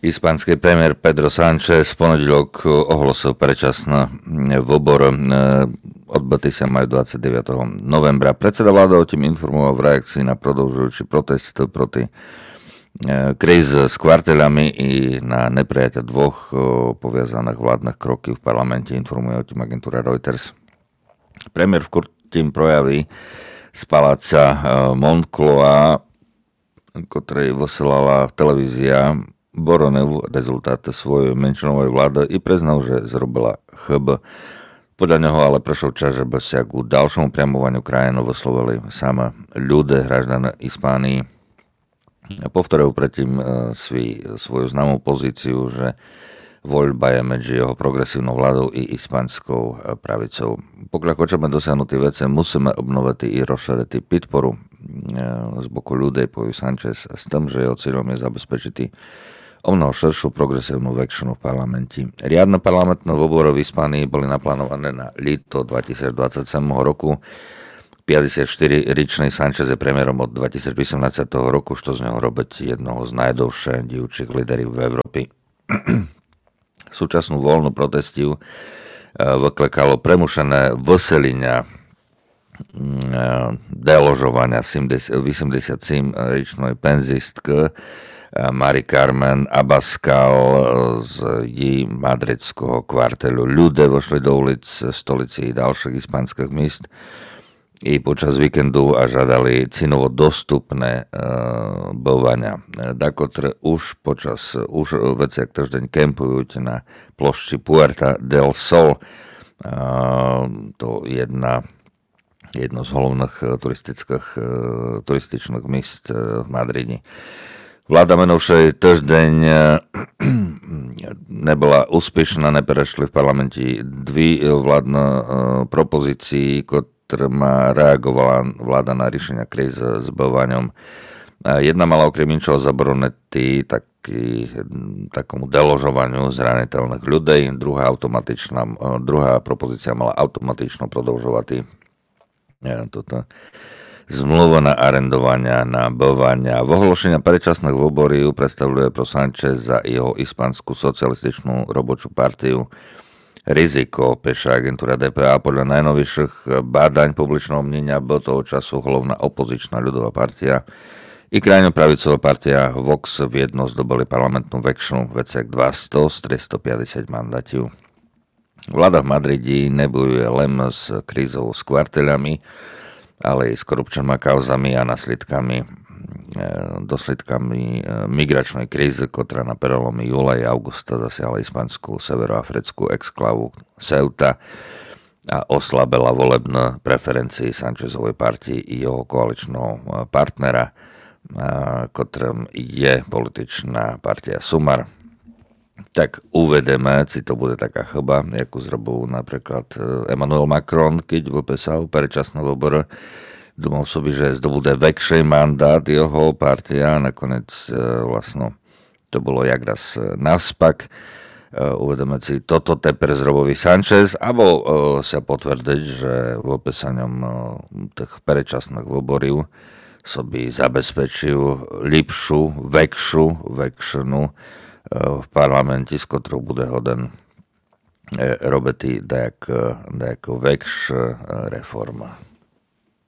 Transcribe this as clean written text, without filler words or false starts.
Hispánsky premiér Pedro Sánchez v pondelok ohlásil predčasné voľby. Odbyty sa majú 29. novembra. Predseda vlády o tým informoval v reakcii na prodlžujúci protest proti kríze s kvartelami i na neprijatie dvoch poviazaných vládnych krokov v parlamente, informuje o tým agentúra Reuters. Premiér v kurtým projaví z paláca Moncloa, ktorej vysielala televízia Boronev rezultáty svojej menšinovej vlády i priznal, že zrobila chybu. Podľa neho ale prešiel čas, že bez ku ďalšomu priamovaniu krajinu vyslovili sama ľudia hraždané Hispánii. Povtoril predtým svoju známú pozíciu, že voľba je medzi jeho progresívnou vládou i hispánskou pravicou. Pokiaľ chceme dosiahnuť tie veci, musíme obnoviť i rozšíriť podporu z boku ľudí, povie Sanchez, s tým, že jeho cieľom je zabezpečiť o mnoho širšiu progresívnu väčšinu v parlamente. Riadne parlamentné voľby v Hispánii boli naplánované na leto 2027 roku. 54-ročný Sanchez je premiérom od 2018 roku, čo z neho robiť jednoho z najdlhších dievčích líderov v Európe. Súčasnú voľnú protestiu vyklekalo premušené vyselenia deložovania 87-ročnej penzistky Mari Carmen Abascal z madridského kvartelu. Ľudia vošli do ulic stolici i ďalších hispánskych miest i počas víkendu a žiadali cenovo dostupné bývania. Dakotre už veciak týždeň kempujú na plošči Puerta del Sol. To jedno z hlavných turističných miest v Madride. Vláda minulší týždeň nebola úspešná, neprešli v parlamente dve vládne propozícii, ktorými reagovala vláda na riešenia kríz s bývaním. Jedna mala okrem ničoho zabronetý takomu deložovaniu zraniteľných ľudí, druhá propozícia mala automatično prodlžovať zmluva na arendovania, na bývania. Ohlášenia predčasných voľb predstavuje pro Sanchez za jeho hispánsku socialističnú robočú partiu riziko, píše agentúra DPA. Podľa najnovších bádaň publičného mnenia bol toho času hlavná opozičná ľudová partia i krajnopravicová partia Vox v jedno zdobili parlamentnú väčšinu veciak 200 z 350 mandátov. Vláda v Madride nebojuje len s krízou s kvarteľami, ale i s korupčnými kauzami a dosledkami migračnej krízy, ktorá na prelome júla a augusta zasiahla hispánsku severoafrickú exklavu Ceuta a oslabila volebné preferencie Sanchezovej partii i jeho koaličného partnera, ktorým je političná partia Sumar. Tak uvedeme, či to bude taká chyba, ako zrobil napríklad Emmanuel Macron, keď vypísal predčasné voľby. Думав собі, že здобуде väčší mandát jeho partia, nakoniec vlastno to bolo jak raz navspak. Uvedeme si toto teper zrobový Sanchez, alebo sa potvrdiť, že vypísaním tých predčasných voľbov sobi zabezpečil lepšiu, väčšinu v parlamente, s ktorou bude hoden robiť dejako väčšia reforma.